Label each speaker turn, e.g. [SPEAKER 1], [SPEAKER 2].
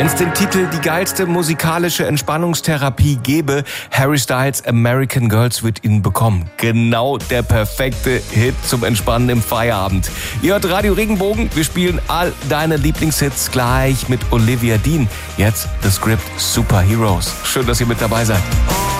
[SPEAKER 1] Wenn es den Titel Die geilste musikalische Entspannungstherapie gäbe, Harry Styles American Girls wird ihn bekommen. Genau der perfekte Hit zum Entspannen im Feierabend. Ihr hört Radio Regenbogen, wir spielen all deine Lieblingshits gleich mit Olivia Dean. Jetzt The Script Superheroes. Schön, dass ihr mit dabei seid.